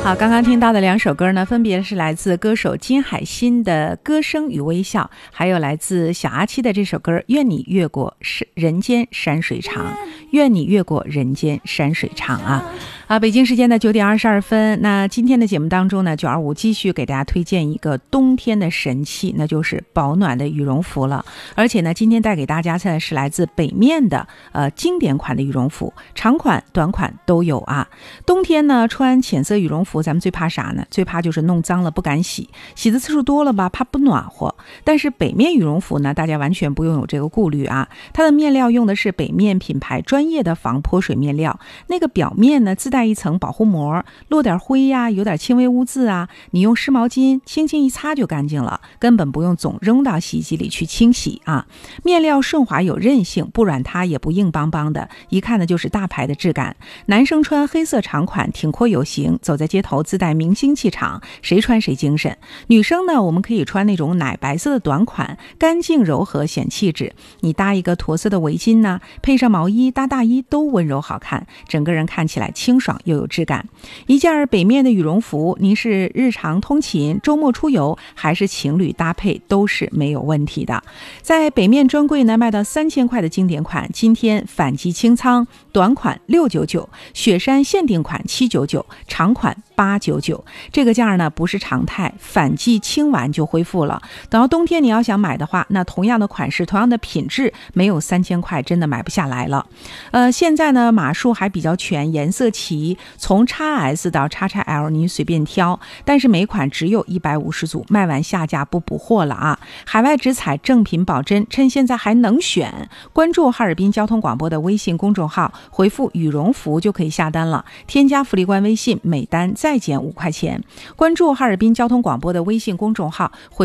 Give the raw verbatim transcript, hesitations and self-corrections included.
好，刚刚听到的两首歌呢，分别是来自歌手金海心的《歌声与微笑》，还有来自小阿七的这首歌《愿你越过人间山水长》。愿你越过人间山水长啊！啊，北京时间的九点二十二分。那今天的节目当中呢，九二五继续给大家推荐一个冬天的神器，那就是保暖的羽绒服了。而且呢，今天带给大家的是来自北面的呃经典款的羽绒服，长款、短款都有啊。冬天呢，穿浅色羽绒服，咱们最怕啥呢？最怕就是弄脏了不敢洗，洗的次数多了吧，怕不暖和。但是北面羽绒服呢，大家完全不用有这个顾虑啊。它的面料用的是北面品牌专业的防泼水面料，那个表面呢自带一层保护膜，落点灰呀、啊，有点轻微污渍啊，你用湿毛巾轻轻一擦就干净了，根本不用总扔到洗衣机里去清洗啊。面料顺滑有韧性，不软塌也不硬邦邦的，一看呢就是大牌的质感。男生穿黑色长款挺阔有型，走在街头自带明星气场，谁穿谁精神。女生呢，我们可以穿那种奶白色的短款，干净柔和显气质，你搭一个驼色的围巾呢、啊，配上毛衣搭大衣都温柔好看，整个人看起来清爽又有质感。一件北面的羽绒服，您是日常通勤、周末出游还是情侣搭配都是没有问题的。在北面专柜呢，卖到三千块的经典款，今天反击清仓，短款六九九，雪山限定款七九九，长款八九九。这个价呢不是常态，反季清完就恢复了。等到冬天你要想买的话，那同样的款式、同样的品质，没有三千块真的买不下来了。呃，现在呢码数还比较全，颜色齐，从 X S 到 X X L 你随便挑，但是每款只有一百五十组，卖完下架不补货了啊！海外直采，正品保真，趁现在还能选，关注哈尔滨交通广播的微信公众号，回复羽绒服就可以下单了，添加福利官微信，每单再减五块钱。关注哈尔滨交通广播的微信公众号，回